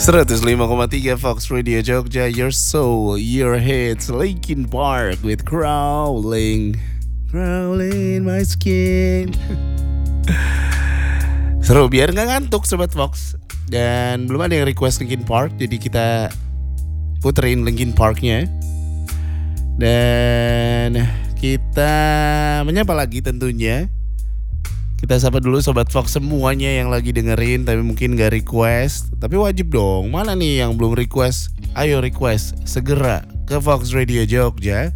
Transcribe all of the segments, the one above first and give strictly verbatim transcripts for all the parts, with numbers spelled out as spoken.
seratus lima koma tiga Fox Radio Jogja, your soul, your hits, Linkin Park with Crawling, Crawling my skin. Seru biar gak ngantuk Sobat Fox. Dan belum ada yang request Linkin Park, jadi kita puterin Linkin Parknya. Dan kita menyapa lagi tentunya. Kita sapa dulu Sobat Fox semuanya yang lagi dengerin tapi mungkin gak request. Tapi wajib dong, mana nih yang belum request? Ayo request, segera ke Fox Radio Jogja.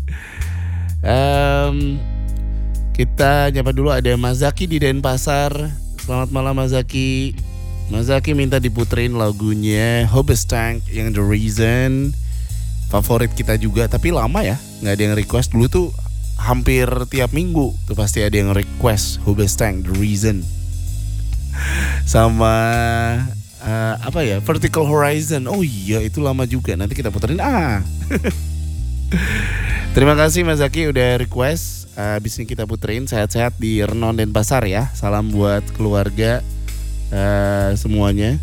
um, Kita nyapa dulu, ada Mas Zaki di Denpasar. Selamat malam Mas Zaki. Mas Zaki minta diputerin lagunya Hoobastank yang The Reason. Favorit kita juga, tapi lama ya gak ada yang request. Dulu tuh hampir tiap minggu tuh pasti ada yang request Hoobastank The Reason. Sama uh, apa ya, Vertical Horizon. Oh iya itu lama juga, nanti kita puterin ah. Terima kasih Mas Zaki udah request. uh, Abis ini kita puterin sehat-sehat di Renon Denpasar ya. Salam buat keluarga uh, semuanya.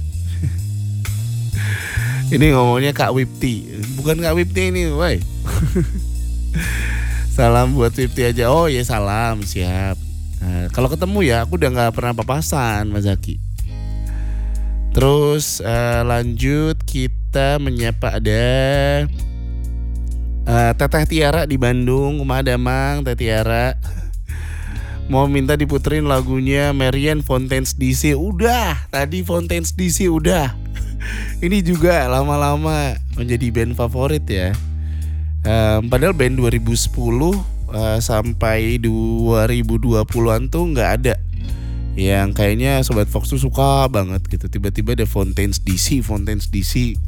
Ini ngomongnya Kak Wipti, bukan Kak Wipti ini woi. Salam buat Wipti aja. Oh ya salam, siap. Nah, kalau ketemu ya aku udah gak pernah papasan Mas Zaki. Terus uh, lanjut kita menyapa ada uh, Teteh Tiara di Bandung. Kumadamang Teh Tiara. Mau minta diputerin lagunya Marian Fontaines D C. Udah, tadi Fontaines D C udah. Ini juga lama-lama menjadi band favorit ya. Um, padahal band dua ribu sepuluh uh, sampai dua ribu dua puluhan tuh gak ada yang kayaknya Sobat Fox tuh suka banget gitu. Tiba-tiba ada Fontaines D C, Fontaines D C.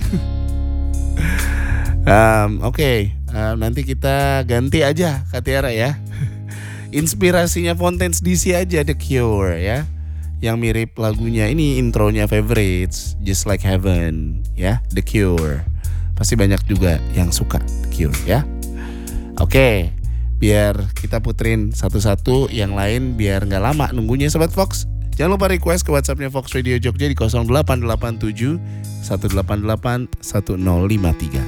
um, Oke, okay. um, nanti kita ganti aja Kak Tiara ya. Inspirasinya Fontaines D C aja, The Cure ya, yang mirip lagunya. Ini intronya Favorites, Just Like Heaven ya, The Cure. Pasti banyak juga yang suka The Cure ya. Oke, biar kita puterin satu-satu yang lain biar gak lama nunggunya Sobat Fox. Jangan lupa request ke WhatsAppnya Fox Radio Jogja di nol delapan delapan tujuh satu delapan delapan satu nol lima tiga.